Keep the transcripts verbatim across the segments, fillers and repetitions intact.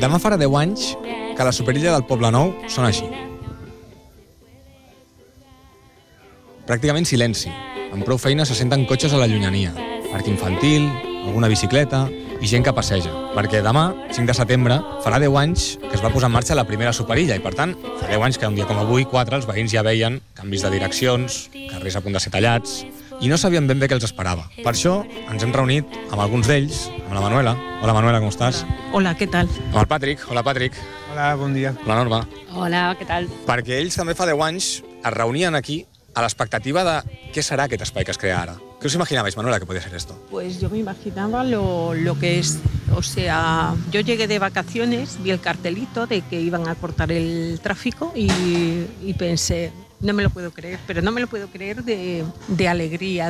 Demà farà deu anys que la Superilla del Poblenou sona així. Pràcticament silenci. Amb prou feina se senten cotxes a la llunyania, parc infantil, alguna bicicleta i gent que passeja. Perquè demà, cinc de setembre, farà deu anys que es va posar en marxa la primera Superilla i, per tant, fa deu anys que un dia com avui, quatre, els veïns ja veien canvis de direccions, carrers a punt de ser tallats, i no sabien ben bé què els esperava. Per això ens hem reunit amb alguns d'ells, amb la Manuela. Hola, Manuela, com estàs? Hola, què tal? Amb el Patrick. Hola, Patrick. Hola, bon dia. La Norma. Hola, què tal? Perquè ells també fa deu anys es reunien aquí a l'expectativa de què serà aquest espai que es crea ara. ¿Qué os imaginabais, Manuela, que podía ser esto? Pues yo me imaginaba lo, lo que es, o sea, yo llegué de vacaciones, vi el cartelito de que iban a cortar el tráfico y, y pensé, no me lo puedo creer, pero no me lo puedo creer de, de alegría,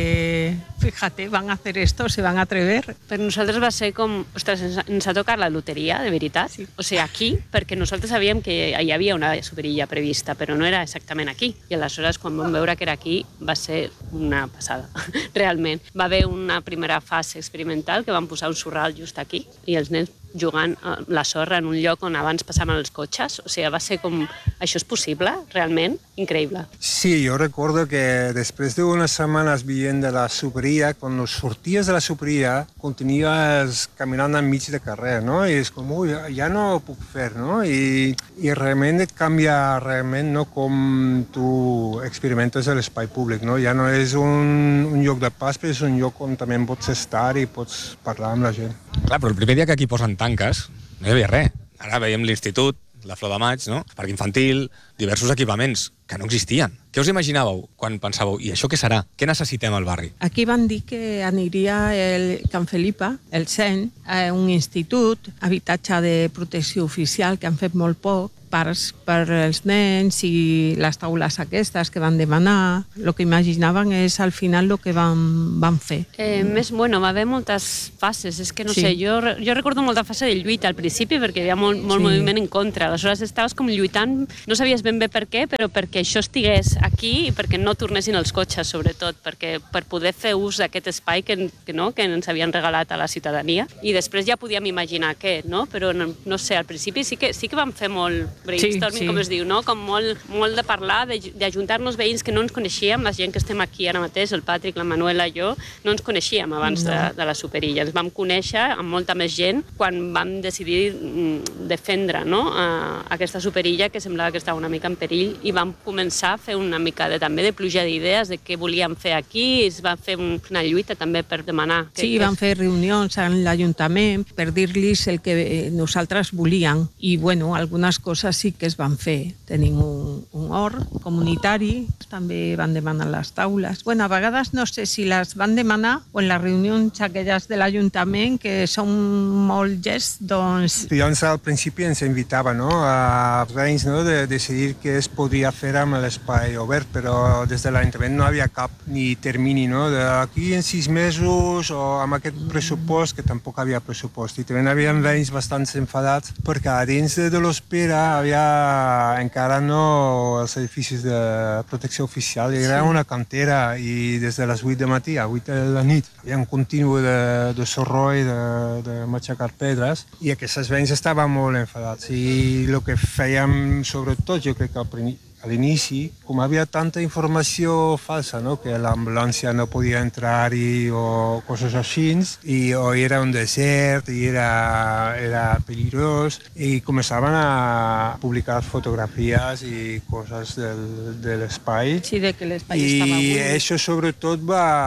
de, fíjate, van a hacer esto, se van a atrever. Per nosaltres va ser com, ostres, ens, ens ha tocat la loteria, de veritat. Sí. O sigui, aquí, perquè nosaltres sabíem que hi havia una superilla prevista, però no era exactament aquí. I aleshores, quan vam veure que era aquí, va ser una passada, realment. Va haver una primera fase experimental que van posar un sorral just aquí i els nens jugant a la sorra en un lloc on abans passaven els cotxes. O sigui, va ser com, això és possible, realment, increïble. Sí, yo recuerdo que después de unas semanas viendo la superilla, cuando sortías de la superilla, continuabas caminando en mig de carrer, ¿no? Y es como, uy, ya no ho puc fer, ¿no? Y, y realment et canvia realment, no, com tu experimentes l'espai públic, no? Ja no és un, un lloc de pas, però és un lloc on també pots estar i pots parlar amb la gent. Clar, però el primer dia que aquí posen tanques no hi havia res. Ara veiem l'institut, la Flor de Maig, no? Parc infantil, diversos equipaments que no existien. Què us imaginàveu quan pensàveu, i això què serà? Què necessitem al barri? Aquí van dir que aniria el Can Felipa, el C E N, a un institut, habitatge de protecció oficial, que han fet molt poc, parcs per als nens i les taules aquestes que van demanar. El que imaginaven és al final el que van, van fer. Eh, més, bueno, va haver moltes fases, és que no Sí. sé, jo, jo recordo molta fase de lluita al principi perquè hi havia molt, molt Sí. moviment en contra, aleshores estaves com lluitant, no sabies ben bé per què, però perquè això estigués aquí i perquè no tornessin els cotxes, sobretot, perquè per poder fer ús d'aquest espai que, que, no, que ens havien regalat a la ciutadania, i després ja podíem imaginar què, no? Però no, no sé, al principi sí que, sí que vam fer molt brainstorming, Sí, sí. com es diu, no? Com molt, molt de parlar, de- d'ajuntar-nos veïns que no ens coneixíem, la gent que estem aquí ara mateix, el Patrick, la Manuela i jo, no ens coneixíem abans No. de, de la Superilla. Ens vam conèixer amb molta més gent quan vam decidir mm, defendre, no? uh, aquesta Superilla que semblava que estava una mica en perill, i vam començar a fer una mica de, també de pluja d'idees de què volíem fer aquí, es va fer un, una lluita també per demanar. Que, Sí, que van fer reunions en l'Ajuntament per dir-los el que nosaltres volíem. I, bueno, algunes coses sí que es van fer. Tenim un, un hort comunitari, també van demanar les taules. Bueno, a vegades no sé si les van demanar o en les reunions aquelles de l'Ajuntament, que són molt gest, doncs... Llavors, al principi ens invitava, no, a veïns, no, de decidir què es podia fer amb l'espai obert, però des de l'Ajuntament no havia cap ni termini, no, d'aquí en sis mesos o amb aquest pressupost, que tampoc havia pressupost. I també hi havia veïns bastant enfadats perquè a dins de, de l'Hospera havia encara no els edificis de protecció oficial, i era una cantera, i des de les vuit de matí a vuit de la nit hi ha un continu de, de sorró i de, de matxacar pedres, i aquests veïns estaven molt enfadats. I el que fèiem, sobretot, jo crec que al primer a l'inici, com havia tanta informació falsa, no? Que l'ambulància no podia entrar-hi o coses així, i o era un desert i era, era perillós, i començaven a publicar fotografies i coses del, de l'espai. Sí, de que l'espai I estava buit. això sobretot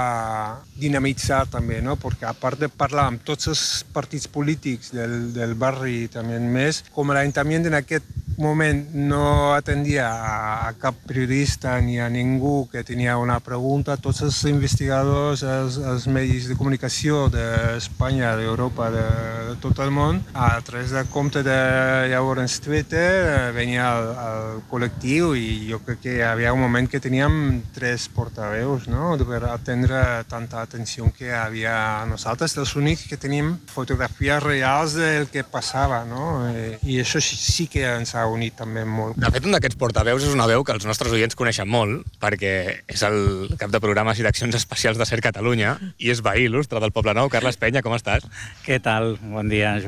va dinamitzar també, no? Perquè a part de parlar amb tots els partits polítics del, del barri i també més, com l'Ajuntament en aquest moment no atendia a cap periodista ni a ningú que tenia una pregunta, tots els investigadors, els, els medis de comunicació d'Espanya, d'Europa, de, de tot el món, a través del compte de llavors Twitter, venia al, al col·lectiu, i jo crec que hi havia un moment que teníem tres portaveus, no?, per atendre tanta atenció que hi havia nosaltres, els únics que tenim fotografies reals del que passava, no? I això sí, sí que ens ha unit també molt. De fet, un d'aquests portaveus és una veu que els nostres oients coneixen molt, perquè és el cap de programes i d'accions especials de Ser Catalunya i és veí il·lustre del Poblenou. Carles Penya, com estàs? Què tal? Bon dia, Joan.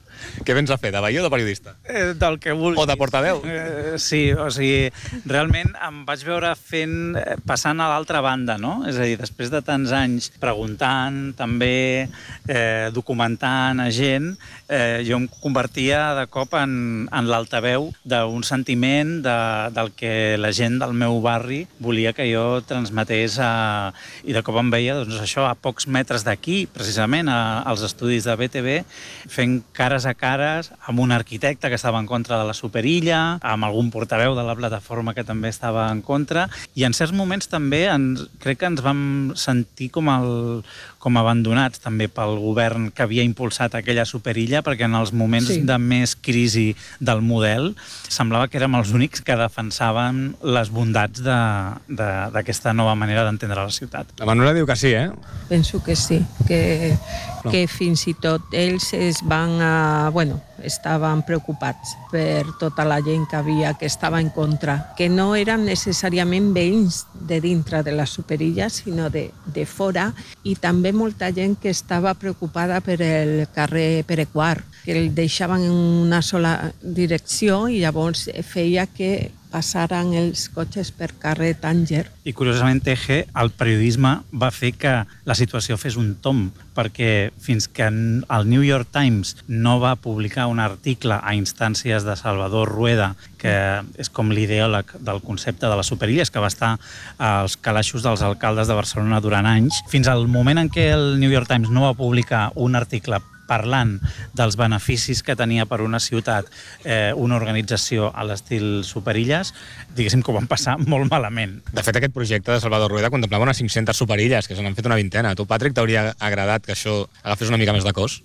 Què vens a fer, de veí o de periodista? Eh, del que vulguis. O de portaveu? Eh, sí, o sigui, realment em vaig veure fent, passant a l'altra banda, no? És a dir, després de tants anys preguntant, també eh, documentant a gent, eh, jo em convertia de cop en, en l'altaveu d'un sentiment de, del que la gent del meu barri volia que jo transmetés a, i de cop em veia doncs, això a pocs metres d'aquí, precisament, a, als estudis de B T V, fent cares a cares amb un arquitecte que estava en contra de la superilla, amb algun portaveu de la plataforma que també estava en contra, i en certs moments també ens, crec que ens vam sentir com, el, com abandonats també pel govern que havia impulsat aquella superilla, perquè en els moments sí. de més crisi del model semblava que érem els únics que defensaven les bondats d'aquesta nova manera d'entendre la ciutat. La Manuela diu que sí, eh? Penso que sí, que, no. que fins i tot ells es van a... Bueno, estaven preocupats per tota la gent que havia que estava en contra, que no eren necessàriament veïns de dintre de la superilla, sinó de, de fora, i també molta gent que estava preocupada per el carrer Pere quart, que el deixaven en una sola direcció i llavors feia que passaren els cotxes per carrer Tànger. I curiosament, Teje, el periodisme va fer que la situació fes un tomb, perquè fins que el New York Times no va publicar un article a instàncies de Salvador Rueda, que és com l'ideòleg del concepte de les superilles, que va estar als calaixos dels alcaldes de Barcelona durant anys, fins al moment en què el New York Times no va publicar un article parlant dels beneficis que tenia per una ciutat eh, una organització a l'estil superilles, diguéssim que ho van passar molt malament. De fet, aquest projecte de Salvador Rueda contemplava unes cinc-centes superilles, que se n'han fet una vintena. A tu, Patrick, t'hauria agradat que això agafés una mica més de cos?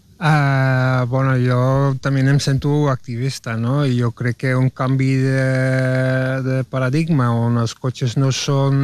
Uh, bueno, jo també em sento activista, no? I jo crec que un canvi de, de paradigma on els cotxes no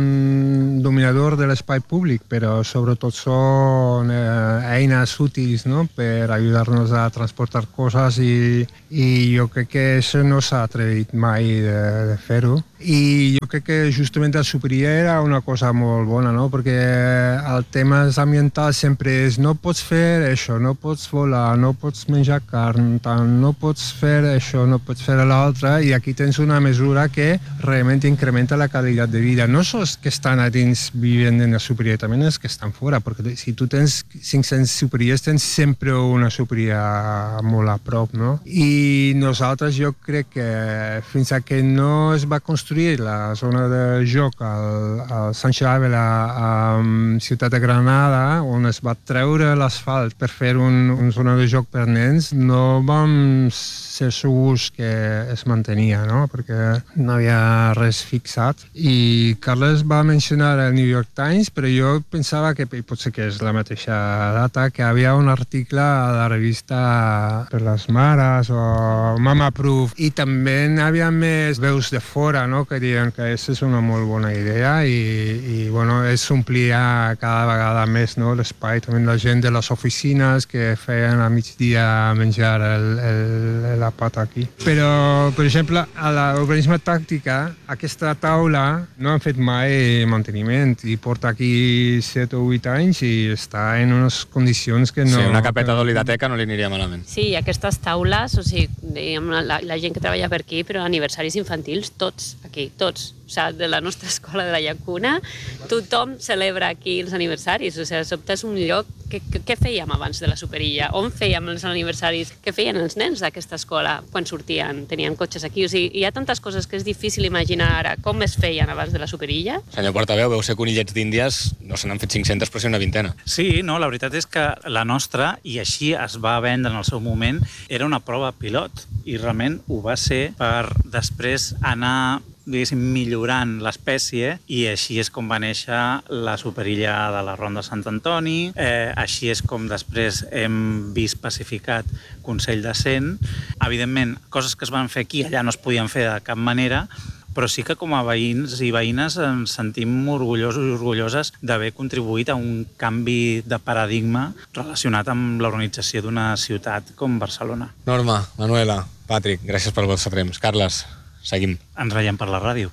són dominador de l'espai públic, però sobretot són eh, eines útils, no? Per ajudar-nos a transportar coses i, i jo crec que això no s'ha atrevit mai de, de fer-ho. I jo crec que justament el superilla era una cosa molt bona, no? Perquè el tema ambiental sempre és no pots fer això, no pots volar, no pots menjar carn, no pots fer això, no pots fer l'altre, i aquí tens una mesura que realment incrementa la qualitat de vida. No sols que estan a dins vivint en la superilla, també els que estan fora, perquè si tu tens cinc-cents superilles, tens sempre una superilla molt a prop, no? I nosaltres jo crec que fins a que no es va construir la zona de joc al, al Sancho Ávila a, a Ciutat de Granada, on es va treure l'asfalt per fer un, una zona de joc per nens, no vam ser segurs que es mantenia, no? Perquè no havia res fixat. I Carles va mencionar el New York Times, però jo pensava que, potser que és la mateixa data, que havia un article a la revista per les mares o Mama Proof, i també hi havia més veus de fora, no? Que diuen que aquesta és una molt bona idea i, i bueno, és omplia cada vegada més, no? L'espai, també la gent de les oficines que feien a migdia menjar el, el, la pata aquí. Però, per exemple, a l'urbanisme tàctica, aquesta taula no han fet mai manteniment i porta aquí set o vuit anys i està en unes condicions que no... Sí, una capeta d'oli de teca no li aniria malament. Sí, aquestes taules, o sigui, diguem, la, la gent que treballa per aquí, però aniversaris infantils, tots aquí, tots. O sigui, de la nostra escola de la Llacuna, tothom celebra aquí els aniversaris. O sigui, sobte és un lloc... Què fèiem abans de la superilla? On fèiem els aniversaris? Què feien els nens d'aquesta escola quan sortien? Tenien cotxes aquí? O sigui, hi ha tantes coses que és difícil imaginar ara com es feien abans de la superilla. Senyor portaveu, veu ser conillets d'Índies, no se n'han fet cinc-centes, però sí una vintena. Sí, no, la veritat és que la nostra, i així es va vendre en el seu moment, era una prova pilot. I realment ho va ser per després anar diguéssim, millorant l'espècie, i així és com va néixer la superilla de la Ronda Sant Antoni, eh, així és com després hem vist pacificat Consell de Cent. Evidentment, coses que es van fer aquí, allà no es podien fer de cap manera, però sí que com a veïns i veïnes ens sentim orgullosos i orgulloses d'haver contribuït a un canvi de paradigma relacionat amb l'organització d'una ciutat com Barcelona. Norma, Manuela, Patrick, gràcies pel vostre temps. Carles, seguim. Ens veiem per la ràdio.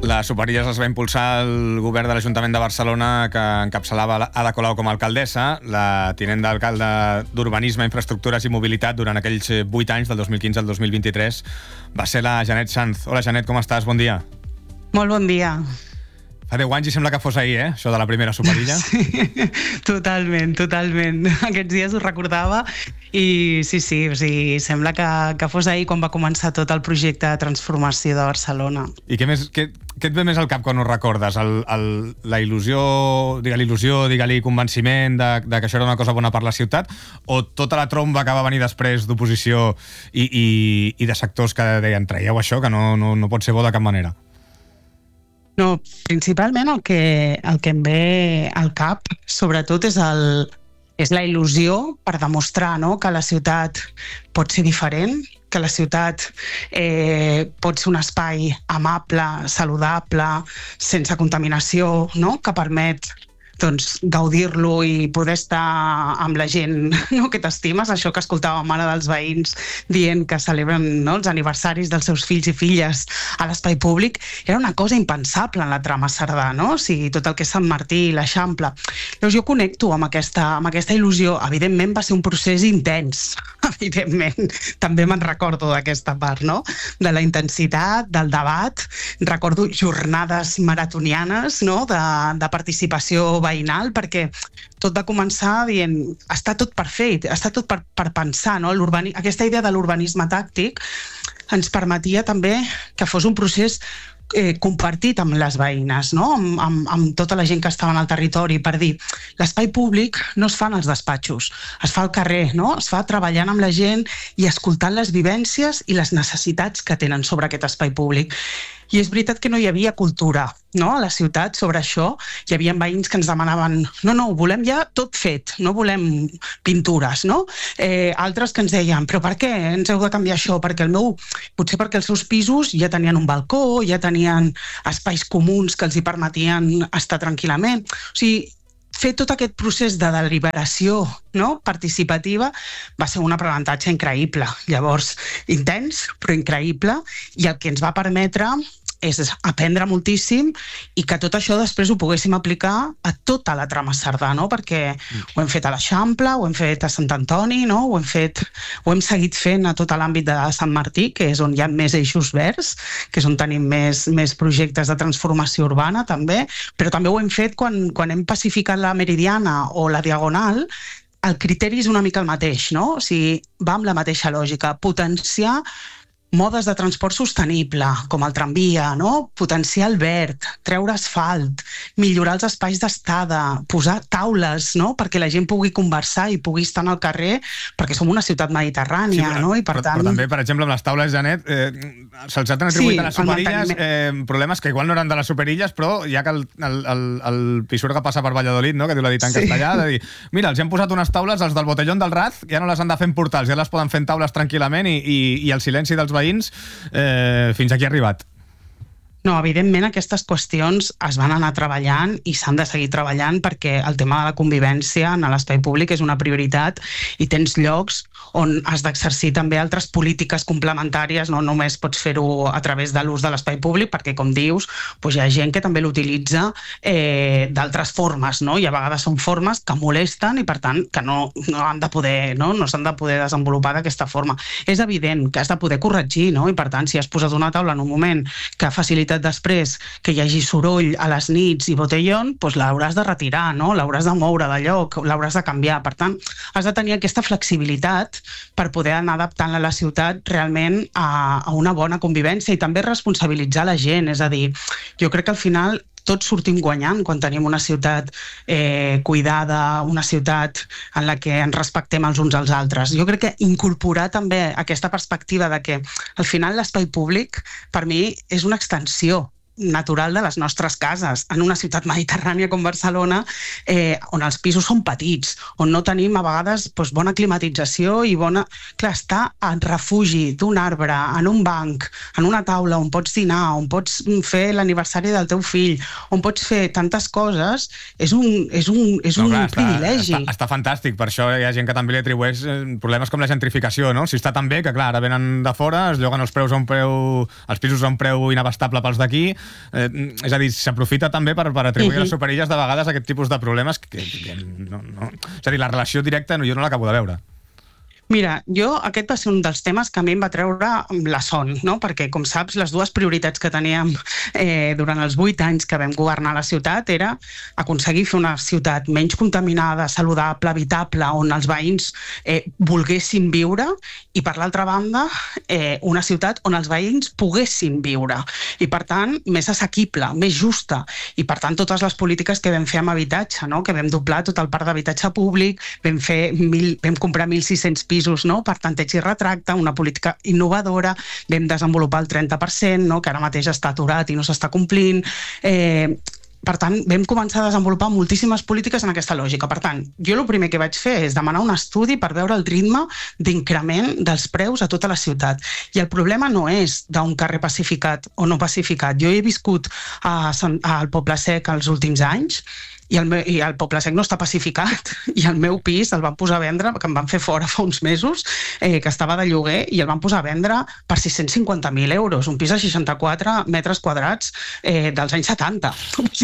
Les superilles les va impulsar el govern de l'Ajuntament de Barcelona, que encapçalava Ada Colau com a alcaldessa, la tinent d'alcalde d'Urbanisme, Infraestructures i Mobilitat durant aquells vuit anys, del dos mil quinze al dos mil vint-i-tres, va ser la Janet Sanz. Hola, Janet, com estàs? Bon dia. Molt bon dia. Fa deu anys i sembla que fos ahir, eh? Això de la primera superilla. Sí, totalment, totalment. Aquests dies ho recordava i sí, sí, o sigui, sembla que, que fos ahir quan va començar tot el projecte de transformació de Barcelona. I què, més, què, què et ve més al cap quan ho recordes? El, el, la il·lusió, digue-li il·lusió, digue-li convenciment de, de que això era una cosa bona per la ciutat, o tota la tromba que va venir després d'oposició i, i, i de sectors que deien traieu això, que no, no, no pot ser bo de cap manera? No, principalment el que, el que em ve al cap, sobretot, és, el, és la il·lusió per demostrar, no?, que la ciutat pot ser diferent, que la ciutat eh, pot ser un espai amable, saludable, sense contaminació, no?, que permet doncs, gaudir-lo i poder estar amb la gent, no?, que t'estimes, això que escoltàvem ara dels veïns dient que celebren, no?, els aniversaris dels seus fills i filles a l'espai públic, era una cosa impensable en la trama Cerdà, no? O sigui, tot el que és Sant Martí, l'Eixample. Llavors jo connecto amb aquesta, amb aquesta il·lusió. Evidentment va ser un procés intens, evidentment. També me'n recordo d'aquesta part, no?, de la intensitat, del debat. Recordo jornades maratonianes, no?, de, de participació veïnal, perquè tot va començar dient, està tot per fer, està tot per, per pensar, no? Aquesta idea de l'urbanisme tàctic ens permetia també que fos un procés eh, compartit amb les veïnes, no? amb, amb, amb tota la gent que estava al territori, per dir, l'espai públic no es fa en els despatxos, es fa al carrer, no? Es fa treballant amb la gent i escoltant les vivències i les necessitats que tenen sobre aquest espai públic. I és veritat que no hi havia cultura, no?, a la ciutat sobre això. Hi havia veïns que ens demanaven no, no, volem ja tot fet, no volem pintures, no? Eh, altres que ens deien, però per què ens heu de canviar això? Perquè el meu, potser perquè els seus pisos ja tenien un balcó, ja tenien espais comuns que els hi permetien estar tranquil·lament. O sigui, fer tot aquest procés de deliberació, no?, participativa va ser un aprenentatge increïble. Llavors, intens, però increïble, i el que ens va permetre és aprendre moltíssim i que tot això després ho poguéssim aplicar a tota la trama Cerdà, no? Perquè ho hem fet a l'Eixample, ho hem fet a Sant Antoni, no? Ho hem fet, ho hem seguit fent a tot l'àmbit de Sant Martí, que és on hi ha més eixos verds, que és on tenim més, més projectes de transformació urbana també, però també ho hem fet quan, quan hem pacificat la Meridiana o la Diagonal. El criteri és una mica el mateix, no? O sigui, va amb la mateixa lògica, potenciar modes de transport sostenible, com el tramvia, no? Potenciar el verd, treure asfalt, millorar els espais d'estada, posar taules, no?, perquè la gent pugui conversar i pugui estar al carrer, perquè som una ciutat mediterrània, sí, però, no? I per però, tant... però també, per exemple, amb les taules, Janet, eh, se'ls han atribuït sí, a les superilles eh, problemes que igual no eren de les superilles, però ja que el, el, el, el pissur que passa per Valladolid, no?, que diu la dit en sí. castellà, de dir, mira, els hem posat unes taules, els del Botellón del Raz, ja no les han de fer en portals, ja les poden fer en taules tranquil·lament i, i, i el silenci dels veïns eh, fins aquí ha arribat. No, evidentment aquestes qüestions es van anar treballant i s'han de seguir treballant perquè el tema de la convivència en l'espai públic és una prioritat i tens llocs on has d'exercir també altres polítiques complementàries, no només pots fer-ho a través de l'ús de l'espai públic perquè, com dius, doncs hi ha gent que també l'utilitza eh, d'altres formes, no? I a vegades són formes que molesten i, per tant, que no, no han de poder, no? No s'han de poder desenvolupar d'aquesta forma. És evident que has de poder corregir, no? I, per tant, si has posat una taula en un moment que facilita després que hi hagi soroll a les nits i botellón, doncs l'hauràs de retirar, no? L'hauràs de moure de lloc, l'hauràs de canviar. Per tant, has de tenir aquesta flexibilitat per poder anar adaptant a la ciutat realment a, a una bona convivència i també responsabilitzar la gent. És a dir, jo crec que al final tots sortim guanyant quan tenim una ciutat eh, cuidada, una ciutat en la que ens respectem els uns als altres. Jo crec que incorporar també aquesta perspectiva de que al final l'espai públic per mi és una extensió natural de les nostres cases, en una ciutat mediterrània com Barcelona, eh, on els pisos són petits, on no tenim a vegades doncs, bona climatització i bona... Clar, estar en refugi d'un arbre, en un banc, en una taula on pots dinar, on pots fer l'aniversari del teu fill, on pots fer tantes coses, és un, és un, és un no, clar, privilegi. Està, està, està fantàstic, per això hi ha gent que també li atribueix problemes com la gentrificació, no? Si està tan bé que, clar, ara venen de fora, es lloguen els preus a un preu, els pisos a un preu inabastable pels d'aquí, Eh, és a dir, s'aprofita també per, per atribuir uh-huh. a les superilles de vegades aquest tipus de problemes que, que no, no... És a dir, la relació directa jo no l'acabo de veure. Mira, jo aquest va ser un dels temes que a mi em va treure la son, no? Perquè, com saps, les dues prioritats que teníem eh, durant els vuit anys que vam governar la ciutat era aconseguir fer una ciutat menys contaminada, saludable, habitable, on els veïns eh, volguessin viure, i per l'altra banda, eh, una ciutat on els veïns poguessin viure, i per tant, més assequible, més justa, i per tant, totes les polítiques que vam fer amb habitatge, no? Que vam doblar tot el parc d'habitatge públic, vam, fer mil, vam comprar mil sis-cents pisos, no? Per tanteig i retracte, una política innovadora, vam desenvolupar el trenta per cent, no? Que ara mateix està aturat i no s'està complint. Eh, per tant, vam començar a desenvolupar moltíssimes polítiques en aquesta lògica. Per tant, jo el primer que vaig fer és demanar un estudi per veure el ritme d'increment dels preus a tota la ciutat. I el problema no és d'un carrer pacificat o no pacificat. Jo he viscut a, al Poble Sec els últims anys, i el, meu, i el Poble Sec no està pacificat, i el meu pis el van posar a vendre, que em van fer fora fa uns mesos, eh, que estava de lloguer, i el van posar a vendre per sis-cents cinquanta mil euros, un pis de seixanta-quatre metres quadrats eh, dels anys setanta,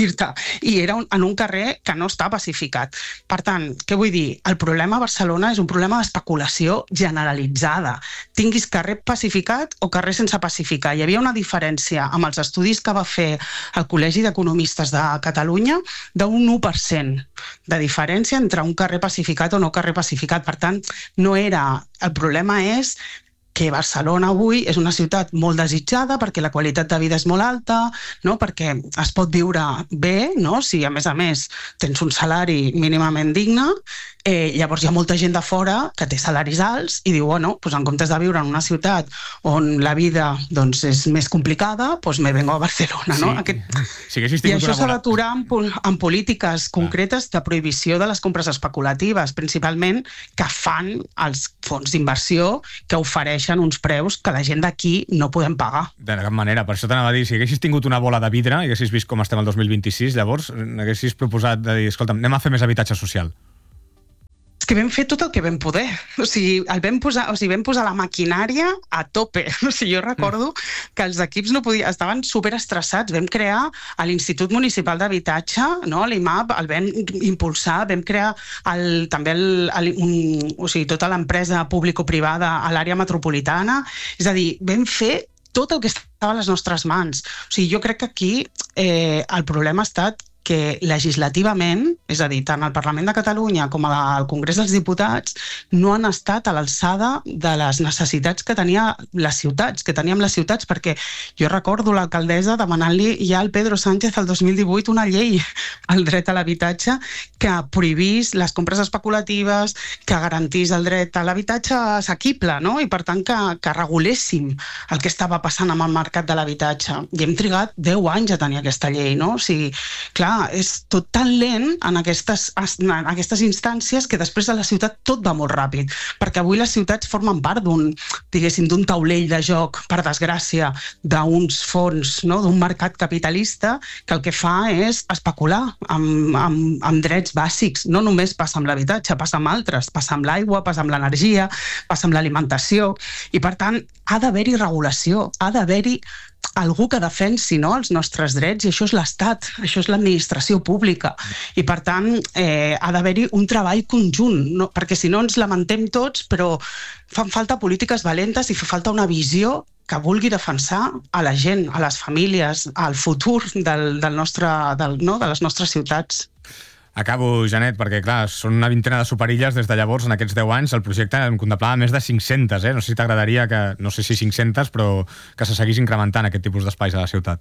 i era un, en un carrer que no està pacificat. Per tant, què vull dir? El problema a Barcelona és un problema d'especulació generalitzada. Tinguis carrer pacificat o carrer sense pacificar. Hi havia una diferència amb els estudis que va fer el Col·legi d'Economistes de Catalunya d'un u per cent de diferència entre un carrer pacificat o no carrer pacificat. Per tant, no era... El problema és que Barcelona avui és una ciutat molt desitjada perquè la qualitat de vida és molt alta, no? Perquè es pot viure bé, no? Si a més a més tens un salari mínimament digne, eh, llavors hi ha molta gent de fora que té salaris alts i diu, bueno, pues en comptes de viure en una ciutat on la vida doncs, és més complicada, pues me vengo a Barcelona, no? Sí. Aquest... Sí que I això s'ha d'aturar en, en polítiques concretes de prohibició de les compres especulatives, principalment que fan els fons d'inversió que ofereixen uns preus que la gent d'aquí no podem pagar. De cap manera. Per això t'anava a dir, si haguessis tingut una bola de vidre i haguessis vist com estem el dos mil vint-i-sis, llavors haguessis proposat de dir, escolta'm, anem a fer més habitatge social. És que vam fer tot el que vam poder. O sigui, el vam posar, o sigui, vam posar la maquinària a tope. O sigui, jo recordo que els equips no podien, estaven superestressats. Vam crear l'Institut Municipal d'Habitatge, no? l'I M A P, el vam impulsar, vam crear el, també el, el, un, o sigui, tota l'empresa público-privada a l'àrea metropolitana. És a dir, vam fer tot el que estava a les nostres mans. O sigui, jo crec que aquí eh, el problema ha estat que legislativament, és a dir, tant al Parlament de Catalunya com al Congrés dels Diputats, no han estat a l'alçada de les necessitats que tenia les ciutats, que teníem les ciutats, perquè jo recordo l'alcaldessa demanant-li ja al Pedro Sánchez el dos mil divuit una llei al dret a l'habitatge que prohibís les compres especulatives, que garantís el dret a l'habitatge assequible, no? I per tant que, que reguléssim el que estava passant amb el mercat de l'habitatge. I hem trigat deu anys a tenir aquesta llei, no? O sigui, clar, és tot tan lent en aquestes, en aquestes instàncies que després de la ciutat tot va molt ràpid, perquè avui les ciutats formen part d'un, diguéssim, d'un taulell de joc, per desgràcia, d'uns fons, no? D'un mercat capitalista que el que fa és especular amb, amb, amb drets bàsics. No només passa amb l'habitatge, passa amb altres, passa amb l'aigua, passa amb l'energia, passa amb l'alimentació, i per tant ha d'haver-hi regulació, ha d'haver-hi algú que defensi, no, els nostres drets, i això és l'Estat, això és l'administració pública. I per tant eh, ha d'haver-hi un treball conjunt, no? Perquè si no ens lamentem tots, però fan falta polítiques valentes i fa falta una visió que vulgui defensar a la gent, a les famílies, al futur del, del nostre, del, no, de les nostres ciutats. Acabo, Janet, perquè, clar, són una vintena de superilles des de llavors, en aquests deu anys. El projecte en contemplava més de cinc-centes, eh? No sé si t'agradaria que, no sé si cinc-centes, però que se seguís incrementant aquest tipus d'espais a la ciutat.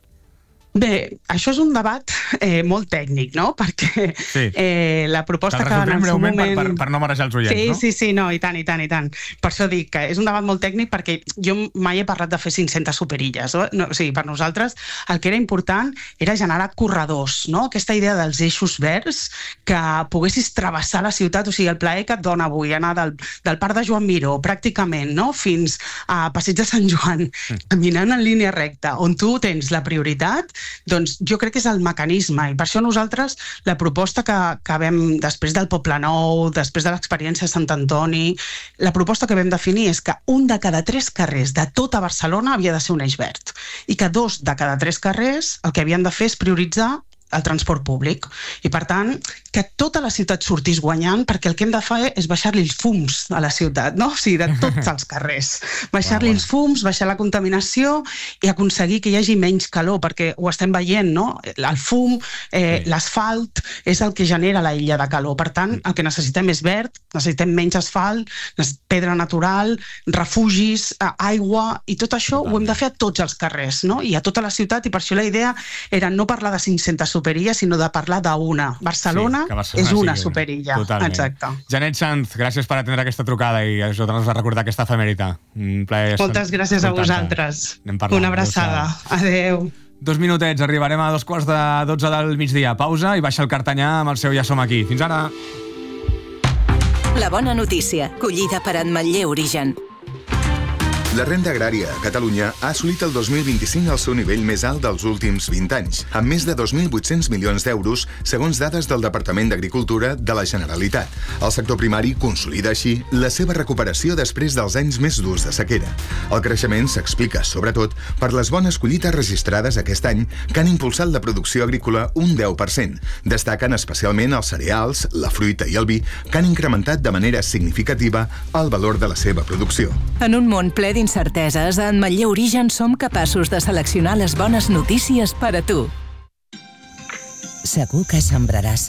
Bé, això és un debat eh, molt tècnic, no? Perquè sí. eh, la proposta que en el seu moment... Per, per, per no marejar els oients, sí, no? Sí, sí, no, i tant, i tant, i tant. Per això dic que és un debat molt tècnic, perquè jo mai he parlat de fer cinc-centes superilles. No? O sigui, per nosaltres el que era important era generar corredors, no? Aquesta idea dels eixos verds, que poguessis travessar la ciutat, o sigui, el plaer que et dona avui anar del, del Parc de Joan Miró, pràcticament, no? Fins a Passeig de Sant Joan, caminant en línia recta, on tu tens la prioritat Doncs jo crec que és el mecanisme, i per això nosaltres la proposta que, que vam, després del Poble Nou, després de l'experiència de Sant Antoni, la proposta que vam definir és que un de cada tres carrers de tota Barcelona havia de ser un eix verd, i que dos de cada tres carrers el que havien de fer és prioritzar el transport públic. I, per tant, que tota la ciutat sortís guanyant, perquè el que hem de fer és baixar-li els fums a la ciutat, no? O sigui, de tots els carrers. Baixar-li els fums, baixar la contaminació i aconseguir que hi hagi menys calor, perquè ho estem veient, no? El fum, eh, sí. l'asfalt, és el que genera la illa de calor. Per tant, el que necessitem és verd, necessitem menys asfalt, pedra natural, refugis, aigua, i tot això ho hem de fer a tots els carrers, no? I a tota la ciutat, i per això la idea era no parlar de cinc-centes superilles, sinó de parlar d'una. Barcelona, sí, Barcelona és una superilla. Totalment. Exacte. Janet Sanz, gràcies per atendre aquesta trucada i ajudar-nos a recordar aquesta efemèrita. Un plaer. Moltes gràcies a vosaltres. Una abraçada. Adéu. Dos minutets, arribarem a dos quarts de dotze del migdia. Pausa i baixa el Cartanyà amb el seu Ja som aquí. Fins ara. La bona notícia, collida per en Manlleu Origen. La renda agrària a Catalunya ha assolit el dos mil vint-i-cinc el seu nivell més alt dels últims vint anys, amb més de dos mil vuit-cents milions d'euros, segons dades del Departament d'Agricultura de la Generalitat. El sector primari consolida així la seva recuperació després dels anys més durs de sequera. El creixement s'explica, sobretot, per les bones collites registrades aquest any, que han impulsat la producció agrícola un deu per cent. Destaquen especialment els cereals, la fruita i el vi, que han incrementat de manera significativa el valor de la seva producció. En un món ple d'incerteses, en Manlleu Origen som capaços de seleccionar les bones notícies per a tu. Segur que sembraràs.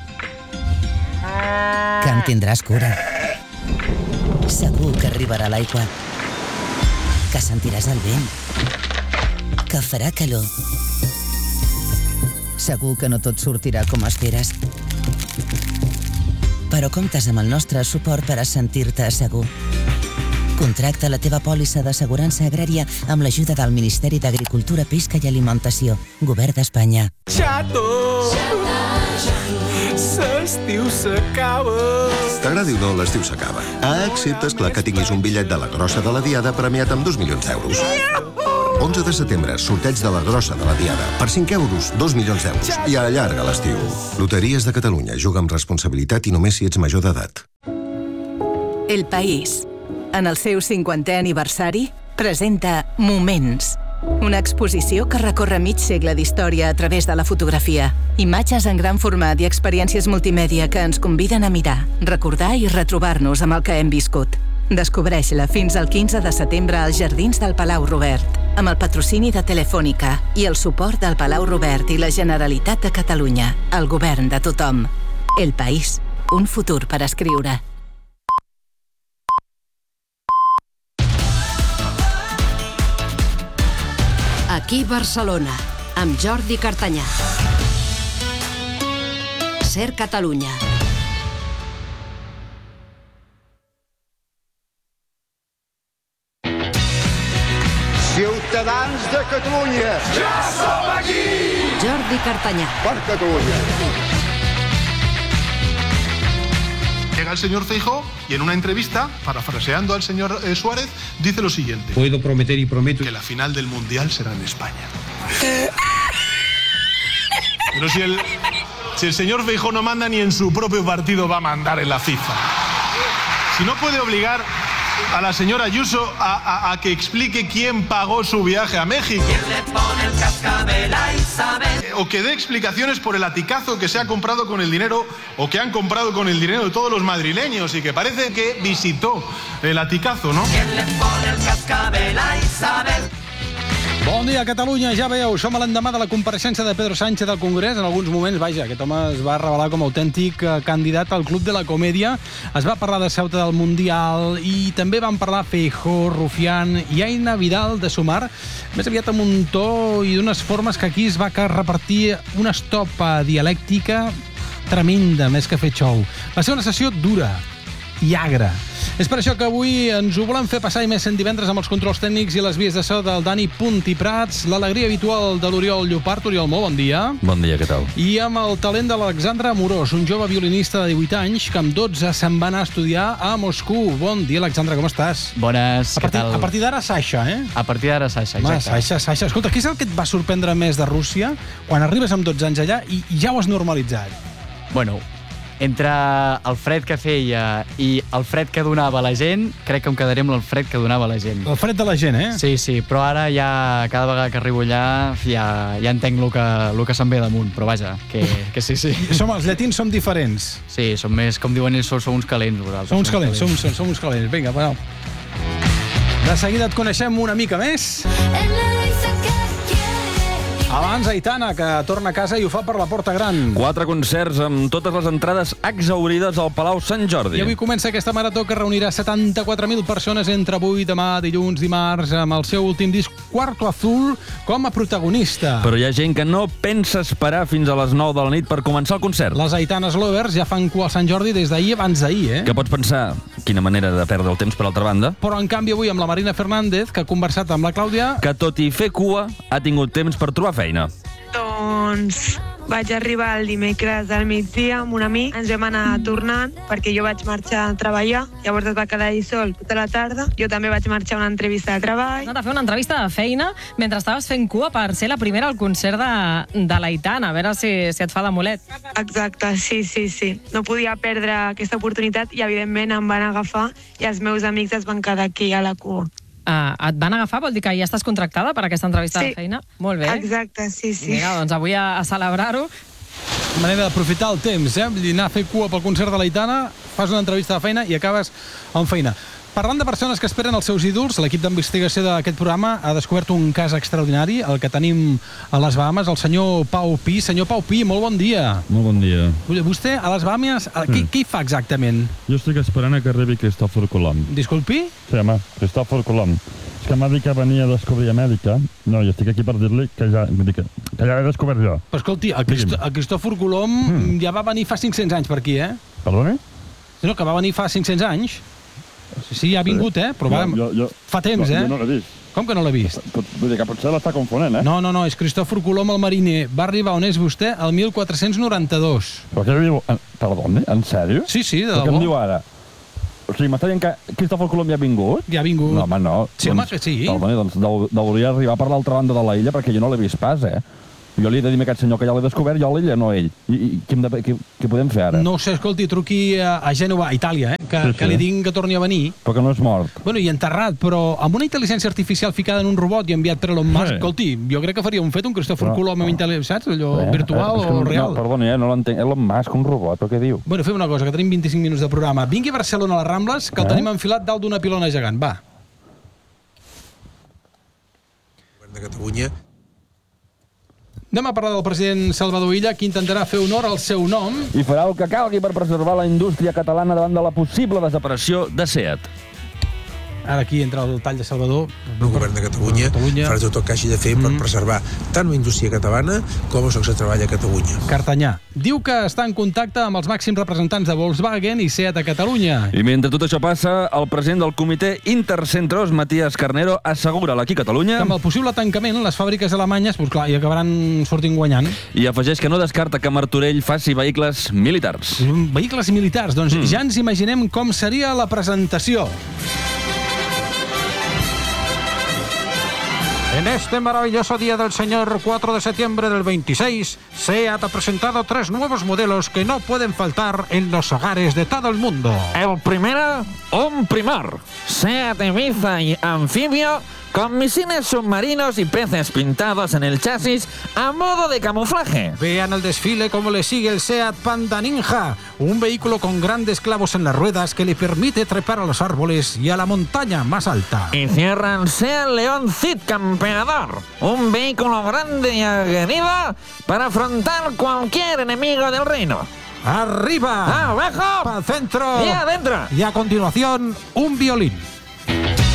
Que en tindràs cura. Segur que arribarà l'aigua. Que sentiràs el vent. Que farà calor. Segur que no tot sortirà com esperes. Però comptes amb el nostre suport per a sentir-te segur. Contracta la teva pòlissa d'assegurança agrària amb l'ajuda del Ministeri d'Agricultura, Pesca i Alimentació, Govern d'Espanya. Xato! L'estiu s'acaba! T'agradi o no, l'estiu s'acaba. Ah, excepte, esclar, que tinguis un bitllet de la grossa de la Diada premiat amb dos milions d'euros. onze de setembre, sorteig de la grossa de la Diada. Per cinc euros, dos milions d'euros. I allarga l'estiu. Loteries de Catalunya. Juga amb responsabilitat i només si ets major d'edat. El País, en el seu cinquantè aniversari, presenta Moments, una exposició que recorre mig segle d'història a través de la fotografia. Imatges en gran format i experiències multimèdia que ens conviden a mirar, recordar i retrobar-nos amb el que hem viscut. Descobreix-la fins al quinze de setembre als Jardins del Palau Robert, amb el patrocini de Telefònica i el suport del Palau Robert i la Generalitat de Catalunya, el govern de tothom. El País, un futur per escriure. Aquí Barcelona, amb Jordi Cartanyà. Ser Catalunya. Ciutadans de Catalunya. Ja som aquí! Jordi Cartanyà. Per Catalunya. Llega el señor Feijóo y en una entrevista, parafraseando al señor eh, Suárez, dice lo siguiente. Puedo prometer y prometo que la final del Mundial será en España. Pero si el, si el señor Feijóo no manda, ni en su propio partido va a mandar en la FIFA. Si no puede obligar a la señora Ayuso a, a, a que explique quién pagó su viaje a México. ¿Quién le pone el cascabel a Isabel? O que dé explicaciones por el aticazo que se ha comprado con el dinero, o que han comprado con el dinero de todos los madrileños, y que parece que visitó el aticazo, ¿no? ¿Quién le pone el cascabel a Isabel? Bon dia, Catalunya. Ja veieu, som a l'endemà de la compareixença de Pedro Sánchez al Congrés. En alguns moments, vaja, aquest home es va revelar com a autèntic candidat al Club de la Comèdia. Es va parlar de Ceuta del Mundial i també van parlar Feijóo, Rufián i Aina Vidal de Sumar, més aviat amb un to i d'unes formes que aquí es va repartir una estopa dialèctica tremenda, més que fer xou. Va ser una sessió dura i agra. És per això que avui ens ho volem fer passar i més en divendres amb els controls tècnics i les vies de so del Dani Punt i Prats, l'alegria habitual de l'Oriol Llopart. Oriol, molt bon dia. Bon dia, què tal? I amb el talent de l'Alexandre Amorós, un jove violinista de divuit anys que amb dotze se'n va anar a estudiar a Moscou. Bon dia, Alexandre, com estàs? Bones, a partir, què tal? A partir d'ara, Sasha, eh? A partir d'ara, Sasha, Home, exacte. Sasha, Sasha. Escolta, què és el que et va sorprendre més de Rússia quan arribes amb dotze anys allà i ja ho has normalitzat? Bueno, entre el fred que feia i el fred que donava la gent, crec que em quedaré amb el fred que donava la gent. El fred de la gent, eh? Sí, sí, però ara ja, cada vegada que arribo allà, ja, ja entenc el que, el que se'm ve damunt, però vaja, que, que sí, sí. Som, els llatins som diferents. Sí, som més, com diuen ells, som uns calents, vosaltres. Som uns calents, som, som, som uns calents. Vinga, va. De seguida et coneixem una mica més. Abans, Aitana, que torna a casa i ho fa per la Porta Gran. Quatre concerts amb totes les entrades exaurides al Palau Sant Jordi. I avui comença aquesta marató que reunirà setanta-quatre mil persones entre avui, demà, dilluns, dimarts, amb el seu últim disc Cuarto Azul com a protagonista. Però hi ha gent que no pensa esperar fins a les nou de la nit per començar el concert. Les Aitanes Lovers ja fan cua al Sant Jordi des d'ahir abans d'ahir, eh? Que pots pensar, quina manera de perdre el temps per altra banda. Però en canvi avui amb la Marina Fernández, que ha conversat amb la Clàudia, que tot i fer cua ha tingut temps per trobar feina. Doncs vaig arribar el dimecres al migdia amb un amic, ens vam anar tornant perquè jo vaig marxar a treballar, llavors es va quedar allà sol tota la tarda, jo també vaig marxar a una entrevista de treball. No, de fer una entrevista de feina mentre estaves fent cua per ser la primera al concert de, de l'Aitana, a veure si, si et fa de mulet. Exacte, sí, sí, sí. No podia perdre aquesta oportunitat i evidentment em van agafar i els meus amics es van quedar aquí a la cua. Uh, et van agafar? Vol dir que ja estàs contractada per aquesta entrevista sí, de feina? Molt bé. Exacte, sí, sí. Vinga, doncs avui a, a celebrar-ho. Manera d'aprofitar el temps, eh? Anar a fer cua pel concert de l'Aitana, fas una entrevista de feina i acabes amb feina. Parlant de persones que esperen els seus ídols, l'equip d'investigació d'aquest programa ha descobert un cas extraordinari, el que tenim a les Bahamas, el senyor Pau Pi. Senyor Pau Pi, molt bon dia. Molt bon dia. Vostè, a les Bahamas, mm. què, què hi fa exactament? Jo estic esperant a que arribi Cristòfor Colom. Disculpi? Sí, home, Cristòfor Colom. És que m'ha dit que venia a descobrir Amèrica. No, i estic aquí per dir-li que ja, que, que ja l'he descobert jo. Però escolti, el, Crist el Cristòfor Colom mm. ja va venir fa cinc-cents anys per aquí, eh? Perdoni? No, que va venir fa cinc-cents anys. Sí, ja ha vingut, eh? Però va... jo, jo, fa temps, jo, eh? Jo no l'he vist. Com que no l'he vist? Vull dir que potser l'està confonent, eh? No, no, no, és Cristòfor Colom el mariner. Va arribar on és vostè el mil quatre-cents noranta-dos. Però què diu? Perdoni, en sèrio? Sí, sí, de debò. Què em diu ara? O sigui, m'està dient que Cristòfor Colom ja ha vingut? Ja ha vingut. No, home, no. Sí, home, que sí. Perdoni, doncs hauria d'arribar per l'altra banda de la illa perquè jo no l'he vist pas, eh? Jo li he de dir a aquest senyor que ja l'he descobert, jo a l'illa, no ell. I, i què, hem de, què, què podem fer ara? No sé, escolti, truqui a, a Gènova, a Itàlia, eh? Que, sí, sí. que li diguin que torni a venir. Però que no és mort. Bueno, i enterrat, però amb una intel·ligència artificial ficada en un robot i enviat per Elon Musk, sí. Escolti, jo crec que faria un fet, un Cristòfor però, Colom amb intel·ligència, saps? Allò eh, virtual eh, o no, real. No, perdoni, eh, no l'entenc. Elon Musk, un robot, o què diu? Bueno, fem una cosa, que tenim vint-i-cinc minuts de programa. Vingui a Barcelona a les Rambles, que el eh? tenim enfilat dalt d'una pilona gegant. Va. Govern de Catalunya. Anem a parlar del president Salvador Illa, que intentarà fer honor al seu nom. I farà el que calgui per preservar la indústria catalana davant de la possible desaparició de SEAT. Ara aquí entra el tall de Salvador. El govern de Catalunya, Catalunya. farà tot el que hagi de fer mm. per preservar tant la indústria catalana com els llocs de treball a Catalunya. Cartanyà diu que està en contacte amb els màxims representants de Volkswagen i SEAT a Catalunya. I mentre tot això passa, el president del comitè Intercentros, Matías Carnero, assegura aquí a Catalunya que amb el possible tancament, les fàbriques alemanyes pues, clar, hi acabaran sortint guanyant. I afegeix que no descarta que Martorell faci vehicles militars. Vehicles militars? Doncs mm. ja ens imaginem com seria la presentació. En este maravilloso día del Señor, cuatro de septiembre del veintiséis, SEAT ha presentado tres nuevos modelos que no pueden faltar en los hogares de todo el mundo. El primero, un Primor, SEAT Ibiza y anfibio, con misiles submarinos y peces pintados en el chasis a modo de camuflaje. Vean el desfile como le sigue el SEAT Panda Ninja, un vehículo con grandes clavos en las ruedas que le permite trepar a los árboles y a la montaña más alta. Y cierran SEAT León Cid Campeador, un vehículo grande y aguerrido para afrontar cualquier enemigo del reino. ¡Arriba! ¡Abajo! ¡Para el centro! ¡Y adentro! Y a continuación, un violín.